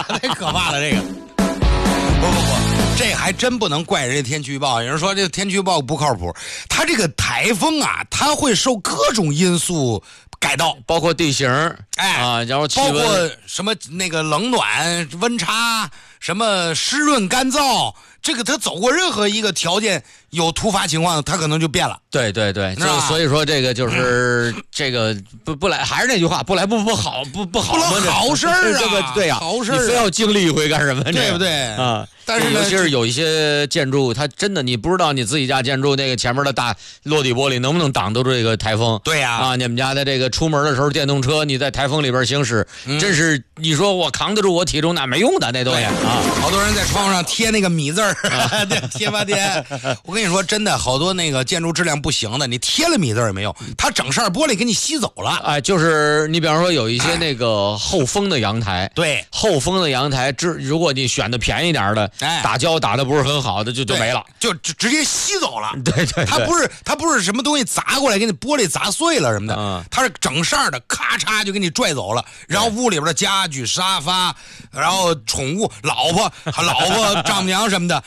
太可怕了，这个。不，这还真不能怪人家天气预报。有人说这天气预报不靠谱，它这个台风啊，它会受各种因素改道， 包括地形，然后气温， 包括什么那个冷暖温差，什么湿润干燥，这个它走过任何一个条件有突发情况，它可能就变了。 对，就所以说这个就是这个不来，还是那句话，不来不好不好吗？ 好事儿啊， 这个对呀， 好事儿， 你非要经历一回干什么？ 对不对啊？ 但是尤其是有一些建筑，它真的你不知道你自己家建筑那个前面的大落地玻璃能不能挡得住这个台风？ 对呀， 你们家的这个出门的时候电动车你在台风里边行驶，真是你说我扛得住我体重那没用的那东西啊！ 好多人在窗户上贴那个米字儿，贴吧贴。我跟你说，真的好多那个建筑质量不行的，你贴了米字也没用，它整扇玻璃给你吸走了。 就是你比方说有一些那个后封的阳台， 对， 后封的阳台，如果你选的便宜点的，打胶打的不是很好的，就没了， 就直接吸走了。 对， 它不是什么东西砸过来给你玻璃砸碎了什么的，它是整扇的，咔嚓就给你拽走了。然后屋里边的家具、沙发，然后宠物、老婆、丈母娘什么的，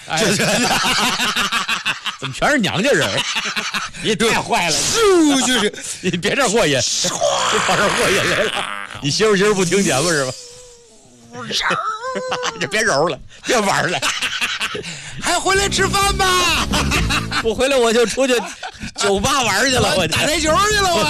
怎么全是娘家人？你太坏了！ 就是你别这过瘾，别跑这过瘾来了。你媳妇不听节目是吧？这别揉了，别玩了， 还回来吃饭吧？ 不回来我就出去酒吧玩去了，我打台球去了，我。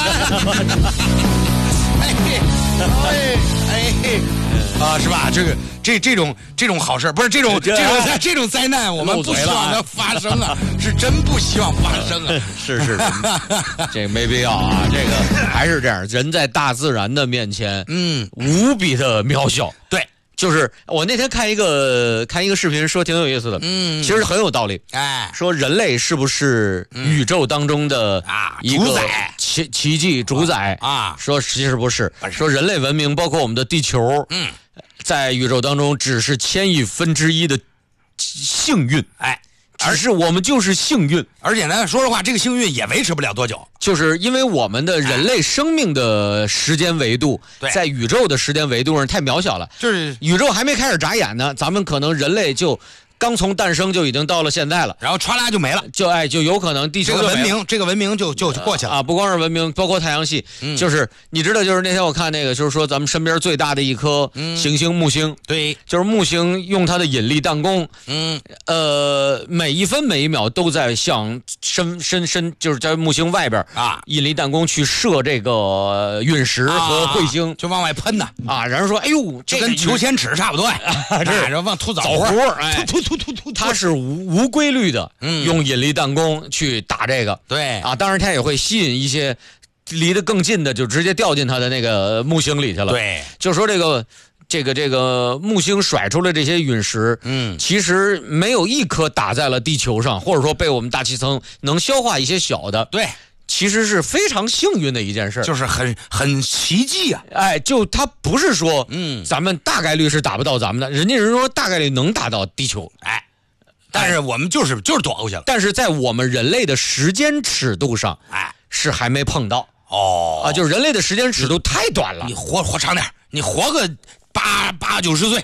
是吧？这种好事，不是这种灾难，我们不希望它发生啊，是真不希望发生啊。 是，这个没必要啊。这个还是这样，人在大自然的面前，无比的渺小。 对。 就是我那天看一个视频，说挺有意思的，其实很有道理。说人类是不是宇宙当中的一个奇迹主宰啊？说其实不是，说人类文明包括我们的地球，在宇宙当中只是千亿分之一的幸运，只是我们就是幸运， 而且呢，说实话，这个幸运也维持不了多久， 就是因为我们的人类生命的时间维度，在宇宙的时间维度上太渺小了， 就是宇宙还没开始眨眼呢，咱们可能人类就刚从诞生就已经到了现在了， 然后歘啦就没了， 就有可能地球这个文明就过去了啊！不光是文明，包括太阳系，就是你知道，就是那天我看那个，就是说咱们身边最大的一颗行星木星， 对， 就是木星用它的引力弹弓，每一分每一秒都在向就是在木星外边引力弹弓去射这个陨石和彗星， 就往外喷呢然后说，哎呦， 就跟求签尺差不多，这往吐枣核， 它是无规律的，用引力弹弓去打这个， 对当然它也会吸引一些离得更近的，就直接掉进它的那个木星里去了。 对， 就说这个木星甩出来这些陨石，其实没有一颗打在了地球上，或者说被我们大气层能消化一些小的， 对。 其实是非常幸运的一件事， 就是很奇迹啊！ 就它不是说，咱们大概率是打不到咱们的，人家是说大概率能打到地球， 但是我们就是躲过去了。 但是在我们人类的时间尺度上，是还没碰到就是人类的时间尺度太短了。 你活长点，你活个80-90岁，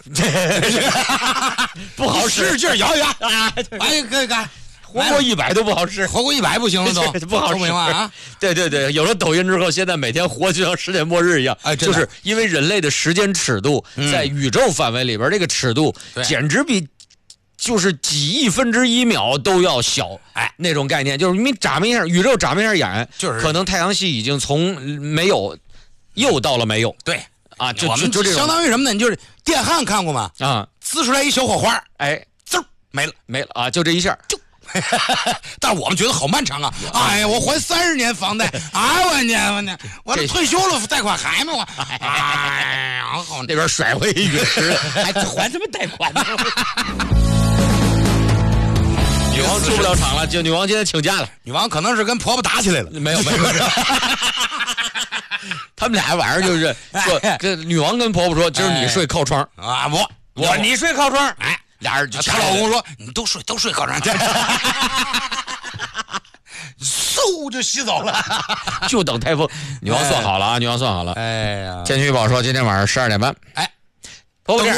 不好使劲摇一摇可以干。 活过100都不好使， 活过100不行了都不好使啊！对，有了抖音之后，现在每天活就像世界末日一样。就是因为人类的时间尺度在宇宙范围里边，这个尺度简直比就是几亿分之一秒都要小。那种概念就是你眨一下，宇宙眨一下眼，就是可能太阳系已经从没有又到了没有。 对就这种相当于什么呢？你就是电焊看过吗？滋出来一小火花，滋没了就这一下就。但是我们觉得好漫长啊！哎呀，我还30年房贷，我这退休了，贷款还没还。好， 那边甩回一陨石，还什么贷款呢？女王出不了场了，就女王今天请假了。 女王可能是跟婆婆打起来了， 没有。他们俩晚上就是说，这女王跟婆婆说，今儿你睡靠窗你睡靠窗， 俩人就她老公说：“你都睡靠窗。”嗖就吸走了， 就等台风。女王算好了啊，女王算好了。 哎呀， 天气预报说今天晚上12点半，婆婆这样。